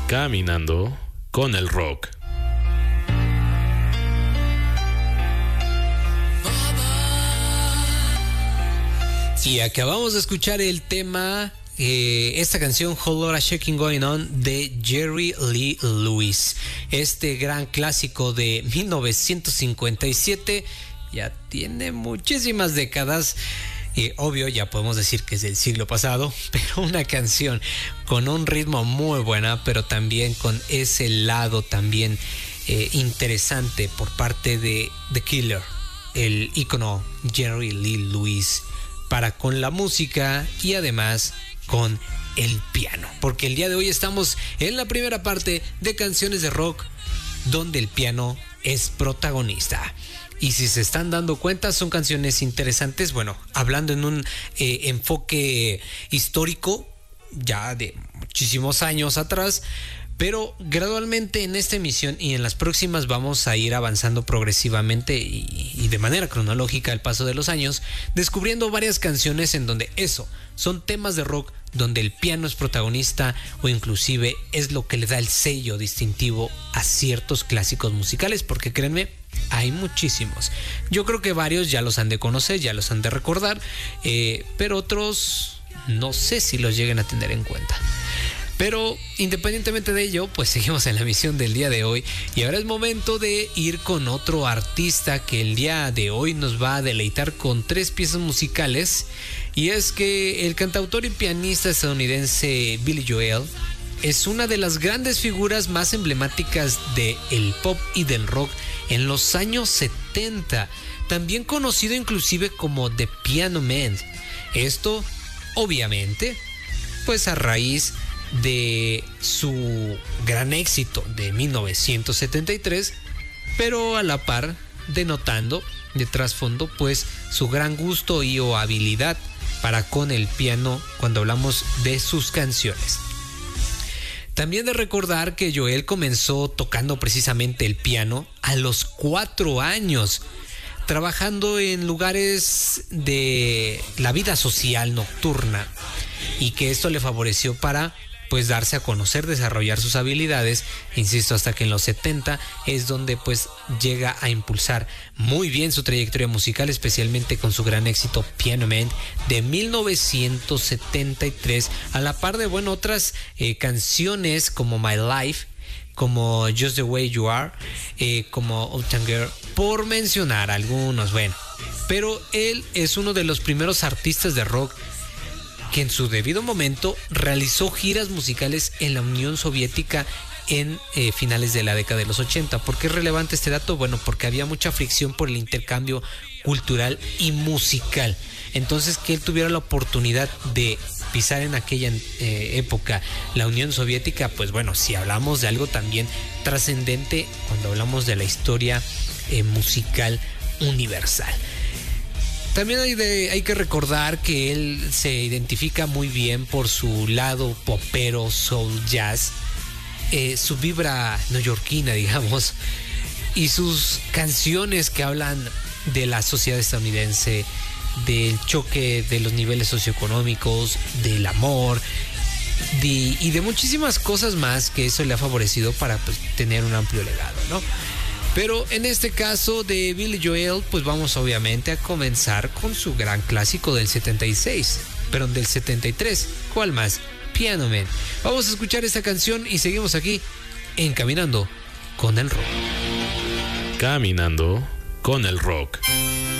Caminando con el rock. Y acabamos de escuchar el tema, esta canción Whole Lotta Shaking Going On de Jerry Lee Lewis. Este gran clásico de 1957 ya tiene muchísimas décadas. Obvio, ya podemos decir que es del siglo pasado, pero una canción con un ritmo muy buena, pero también con ese lado también interesante por parte de The Killer, el ícono Jerry Lee Lewis, para con la música y además con el piano, porque el día de hoy estamos en la primera parte de canciones de rock donde el piano es protagonista. Y si se están dando cuenta, son canciones interesantes, bueno, hablando en un enfoque histórico ya de muchísimos años atrás, pero gradualmente en esta emisión y en las próximas vamos a ir avanzando progresivamente y de manera cronológica al paso de los años, descubriendo varias canciones en donde eso, son temas de rock donde el piano es protagonista o inclusive es lo que le da el sello distintivo a ciertos clásicos musicales, porque créanme, hay muchísimos. Yo creo que varios ya los han de conocer, ya los han de recordar, pero otros no sé si los lleguen a tener en cuenta. Pero independientemente de ello, pues seguimos en la emisión del día de hoy y ahora es momento de ir con otro artista que el día de hoy nos va a deleitar con 3 piezas musicales, y es que el cantautor y pianista estadounidense Billy Joel es una de las grandes figuras más emblemáticas del pop y del rock en los años 70, también conocido inclusive como The Piano Man. Esto, obviamente, pues a raíz de su gran éxito de 1973, pero a la par denotando de trasfondo pues su gran gusto y o habilidad para con el piano cuando hablamos de sus canciones. También de recordar que Joel comenzó tocando precisamente el piano a los 4 años, trabajando en lugares de la vida social nocturna, y que esto le favoreció para pues darse a conocer, desarrollar sus habilidades, insisto, hasta que en los 70 es donde pues llega a impulsar muy bien su trayectoria musical, especialmente con su gran éxito Piano Man de 1973, a la par de bueno otras canciones como My Life, como Just the Way You Are, como Uptown Girl, por mencionar algunos. Bueno, pero él es uno de los primeros artistas de rock que en su debido momento realizó giras musicales en la Unión Soviética en finales de la década de los 80. ¿Por qué es relevante este dato? Bueno, porque había mucha fricción por el intercambio cultural y musical. Entonces, que él tuviera la oportunidad de pisar en aquella época la Unión Soviética, pues bueno, si hablamos de algo también trascendente cuando hablamos de la historia musical universal. También hay que recordar que él se identifica muy bien por su lado popero, soul, jazz, su vibra neoyorquina, digamos, y sus canciones que hablan de la sociedad estadounidense, del choque de los niveles socioeconómicos, del amor y de muchísimas cosas más, que eso le ha favorecido para pues, tener un amplio legado, ¿no? Pero en este caso de Billy Joel, pues vamos obviamente a comenzar con su gran clásico del 76, perdón, del 73. ¿Cuál más? Piano Man. Vamos a escuchar esta canción y seguimos aquí en Caminando con el Rock. Caminando con el rock.